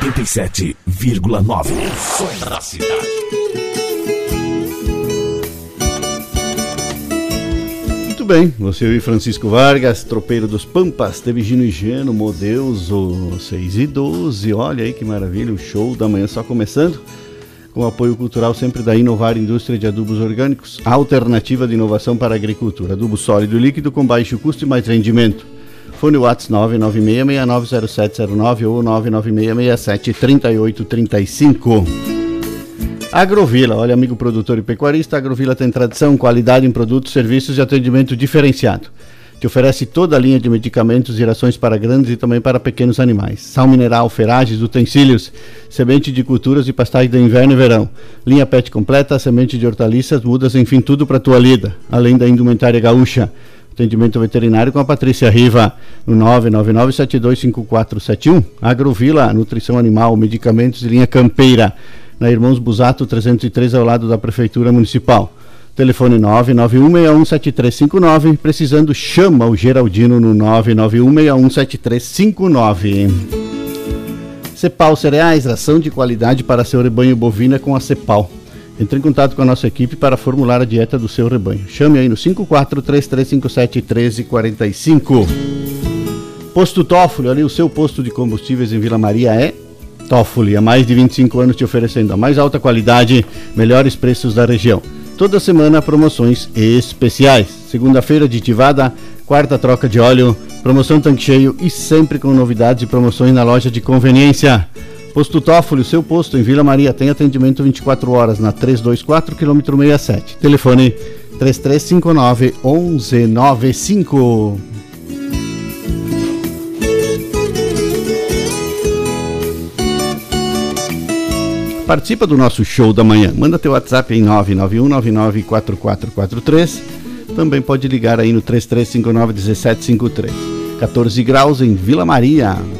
97,9. Som da cidade. Muito bem, você e Francisco Vargas, tropeiro dos Pampas, teve Gino e Geno, Modeus, 6 e 12. Olha aí que maravilha, o show da manhã só começando. Com apoio cultural sempre da Inovar Indústria de Adubos Orgânicos, a alternativa de inovação para a agricultura. Adubo sólido e líquido com baixo custo e mais rendimento. Fone WhatsApp 996690709 ou 996673835. Agrovila, olha, amigo produtor e pecuarista, a Agrovila tem tradição, qualidade em produtos, serviços e atendimento diferenciado. Te oferece toda a linha de medicamentos e rações para grandes e também para pequenos animais. Sal mineral, ferragens, utensílios, semente de culturas e pastagem de inverno e verão. Linha pet completa, semente de hortaliças, mudas, enfim, tudo para tua lida. Além da indumentária gaúcha. Atendimento veterinário com a Patrícia Riva, no 999-725471. Agrovila, nutrição animal, medicamentos e linha campeira. Na Irmãos Busato 303, ao lado da Prefeitura Municipal. Telefone 991617359, precisando, chama o Geraldino no 991617359. Cepal Cereais, ração de qualidade para seu rebanho bovino com a Cepal. Entre em contato com a nossa equipe para formular a dieta do seu rebanho. Chame aí no 5433571345. Posto Toffoli, ali o seu posto de combustíveis em Vila Maria é Toffoli. Há mais de 25 anos te oferecendo a mais alta qualidade, melhores preços da região. Toda semana promoções especiais. Segunda-feira aditivada, quarta troca de óleo, promoção tanque cheio e sempre com novidades e promoções na loja de conveniência. Posto Toffoli, o seu posto em Vila Maria, tem atendimento 24 horas na 324 km 67. Telefone 3359-1195. Participa do nosso show da manhã. Manda teu WhatsApp em 991994443. Também pode ligar aí no 3359-1753. 14 graus em Vila Maria.